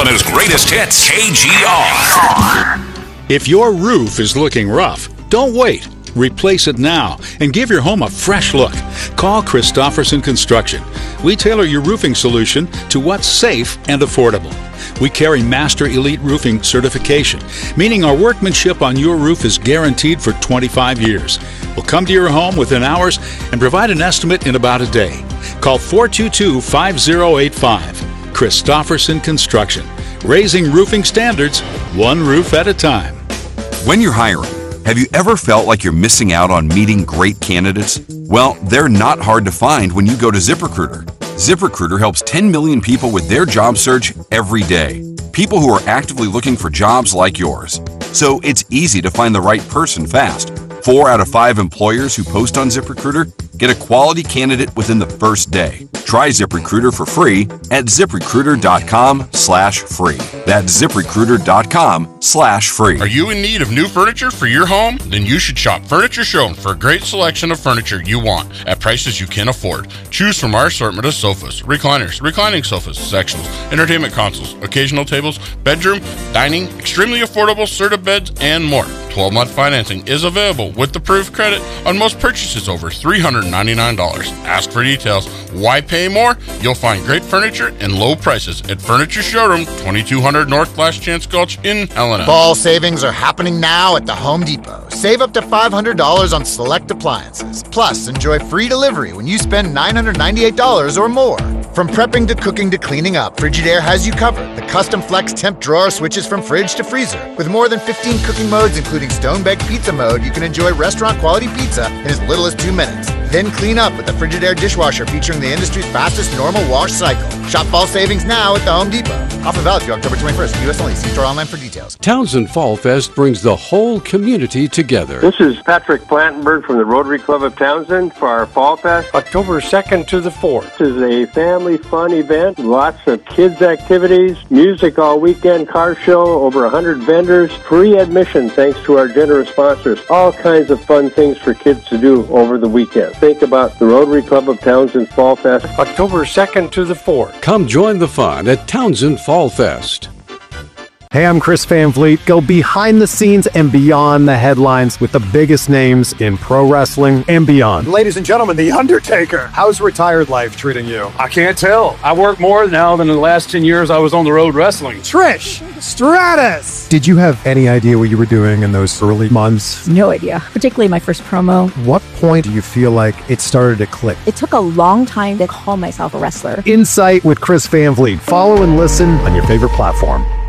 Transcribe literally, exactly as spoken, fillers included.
Arizona's greatest hits, K G R. If your roof is looking rough, don't wait. Replace it now and give your home a fresh look. Call Christofferson Construction. We tailor your roofing solution to what's safe and affordable. We carry Master Elite Roofing certification, meaning our workmanship on your roof is guaranteed for twenty-five years. We'll come to your home within hours and provide an estimate in about a day. Call four two two, five zero eight five. Christofferson Construction. Raising roofing standards, one roof at a time. When you're hiring, have you ever felt like you're missing out on meeting great candidates? Well, they're not hard to find when you go to ZipRecruiter. ZipRecruiter helps ten million people with their job search every day. People who are actively looking for jobs like yours. So it's easy to find the right person fast. Four out of five employers who post on ZipRecruiter get a quality candidate within the first day. Try ZipRecruiter for free at ZipRecruiter.com slash free. That's ZipRecruiter.com slash free. Are you in need of new furniture for your home? Then you should shop Furniture Showroom for a great selection of furniture you want at prices you can afford. Choose from our assortment of sofas, recliners, reclining sofas, sectionals, entertainment consoles, occasional tables, bedroom, dining, extremely affordable Serta beds, and more. twelve-month financing is available with approved credit on most purchases over three hundred ninety-nine dollars. Ask for details. Why pay more? You'll find great furniture and low prices at Furniture Showroom, twenty-two hundred North Last Chance Gulch in Helena. Fall savings are happening now at the Home Depot. Save up to five hundred dollars on select appliances. Plus, enjoy free delivery when you spend nine hundred ninety-eight dollars or more. From prepping to cooking to cleaning up, Frigidaire has you covered. The custom flex temp drawer switches from fridge to freezer. With more than fifteen cooking modes, including stone-baked pizza mode, you can enjoy restaurant-quality pizza in as little as two minutes. Then clean up with the Frigidaire dishwasher featuring the industry's fastest normal wash cycle. Shop fall savings now at the Home Depot. Offer valid through October twenty-first. U S only. See store online for details. Townsend Fall Fest brings the whole community together. This is Patrick Plantenberg from the Rotary Club of Townsend for our Fall Fest. October second to the fourth. This is a family fun event. Lots of kids activities, music all weekend, car show, over one hundred vendors, free admission thanks to our generous sponsors. All kinds of fun things for kids to do over the weekend. Think about the Rotary Club of Townsend Fall Fest. October second to the fourth. Come join the fun at Townsend Fall Fest. Hey, I'm Chris Van Vliet. Go behind the scenes and beyond the headlines with the biggest names in pro wrestling and beyond. Ladies and gentlemen, The Undertaker. How's retired life treating you? I can't tell. I work more now than in the last ten years I was on the road wrestling. Trish Stratus. Did you have any idea what you were doing in those early months? No idea, particularly my first promo. What point do you feel like it started to click? It took a long time to call myself a wrestler. Insight with Chris Van Vliet. Follow and listen on your favorite platform.